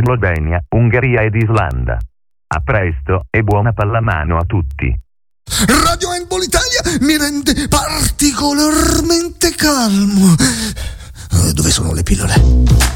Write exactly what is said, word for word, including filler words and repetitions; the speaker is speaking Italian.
Slovenia, Ungheria ed Islanda. A presto e buona pallamano a tutti. Radio Handball Italia mi rende particolarmente calmo. Dove sono le pillole?